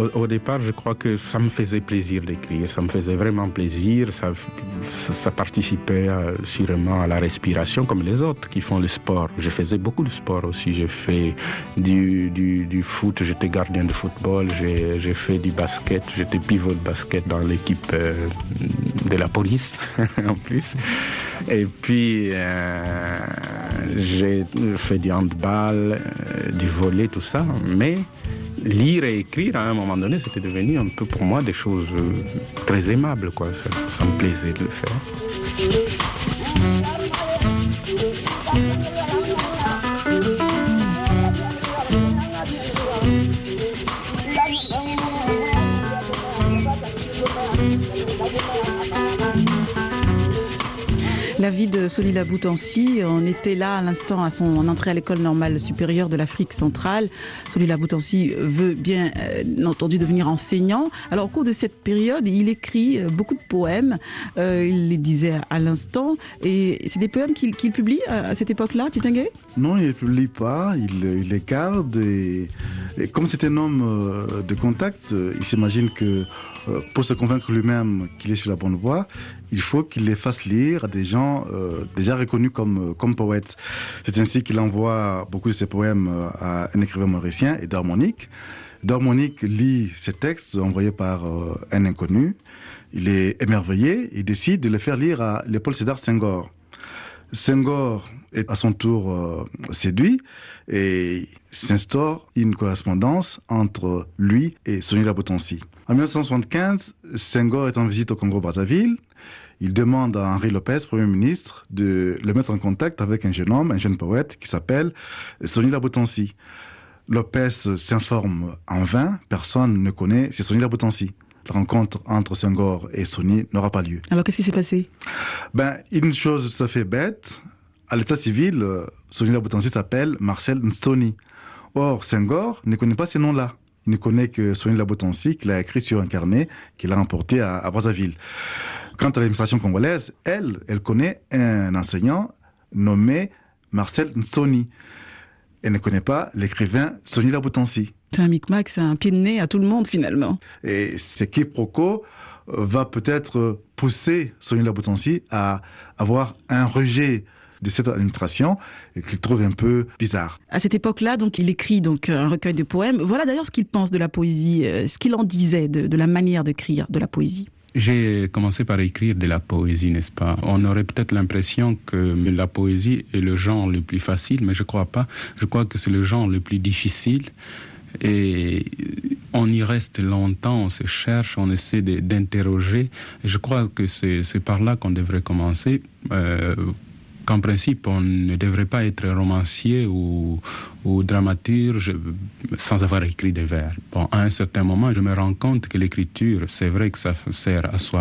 Au départ, je crois que ça me faisait plaisir d'écrire. Ça me faisait vraiment plaisir. Ça participait sûrement à la respiration, comme les autres qui font le sport. Je faisais beaucoup de sport aussi. J'ai fait du foot. J'étais gardien de football. J'ai fait du basket. J'étais pivot de basket dans l'équipe de la police, en plus. Et puis, j'ai fait du handball, du volley, tout ça. Mais lire et écrire, à un moment donné, c'était devenu un peu pour moi des choses très aimables, quoi. Ça me plaisait de le faire. La vie de Solila Boutancy, on était là à l'instant à son entrée à l'école normale supérieure de l'Afrique centrale. Solila Boutancy veut bien entendu devenir enseignant. Alors au cours de cette période, il écrit beaucoup de poèmes, il les disait à l'instant, et c'est des poèmes qu'il publie à cette époque-là, Titingue ? Non, il ne les publie pas, il les garde, et comme c'est un homme de contact, il s'imagine que pour se convaincre lui-même qu'il est sur la bonne voie, il faut qu'il les fasse lire à des gens déjà reconnus comme poètes. C'est ainsi qu'il envoie beaucoup de ses poèmes à un écrivain mauricien, Édouard Monique. Édouard Monique lit ces textes envoyés par un inconnu. Il est émerveillé et décide de les faire lire à Léopold Sédar Senghor. Senghor est à son tour séduit et s'instaure une correspondance entre lui et Solila Boutancy. En 1975, Senghor est en visite au Congo-Brazzaville. Il demande à Henri Lopez, Premier ministre, de le mettre en contact avec un jeune homme, un jeune poète qui s'appelle Solila Boutancy. Lopez s'informe en vain, personne ne connaît, c'est Solila Boutancy. La rencontre entre Senghor et Soni n'aura pas lieu. Alors qu'est-ce qui s'est passé ? Une chose tout à fait bête, à l'état civil, Solila Boutancy s'appelle Marcel Nsoni. Or, Senghor ne connaît pas ces noms-là. Il ne connaît que Solila Boutancy, qu'il a écrit sur un carnet qu'il a remporté à Brazzaville. Quant à l'administration congolaise, elle connaît un enseignant nommé Marcel Nsoni. Elle ne connaît pas l'écrivain Solila Boutancy. C'est un micmac, c'est un pied de nez à tout le monde finalement. Et ce quiproquo va peut-être pousser Solila Boutancy à avoir un rejet de cette administration et qu'il trouve un peu bizarre. À cette époque-là, donc, il écrit un recueil de poèmes. Voilà d'ailleurs ce qu'il pense de la poésie, ce qu'il en disait de la manière d'écrire de la poésie. J'ai commencé par écrire de la poésie, n'est-ce pas ? On aurait peut-être l'impression que la poésie est le genre le plus facile, mais je crois pas. Je crois que c'est le genre le plus difficile. Et on y reste longtemps, on se cherche, on essaie d'interroger. Et je crois que c'est par là qu'on devrait commencer. Qu'en principe, on ne devrait pas être romancier ou dramaturge sans avoir écrit des vers. Bon, à un certain moment, je me rends compte que l'écriture, c'est vrai que ça sert à soi